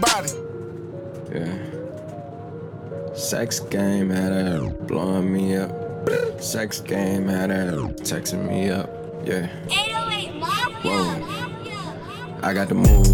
body. Yeah. Sex game had her blowing me up. Sex game had her texting me up. Yeah. 808 Mafia. Whoa. I got the move.